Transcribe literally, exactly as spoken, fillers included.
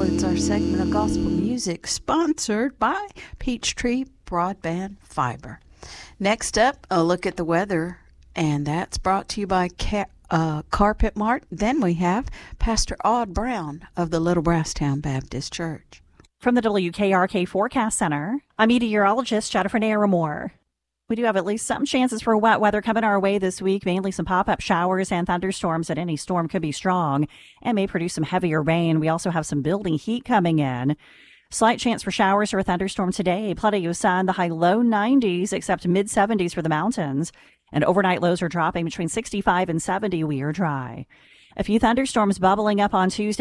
concludes our segment of gospel music, sponsored by Peachtree Broadband Fiber. Next up, a look at the weather, and that's brought to you by Ca- uh, Carpet Mart. Then we have Pastor Aud Brown of the Little Brasstown Baptist Church. From the W K R K Forecast Center, I'm meteorologist Jennifer Naramore. We do have at least some chances for wet weather coming our way this week, mainly some pop-up showers and thunderstorms, and any storm could be strong and may produce some heavier rain. We also have some building heat coming in. Slight chance for showers or a thunderstorm today. Plenty of sun, the high low nineties, except mid seventies for the mountains. And overnight lows are dropping between sixty-five and seventy. We are dry. A few thunderstorms bubbling up on Tuesday.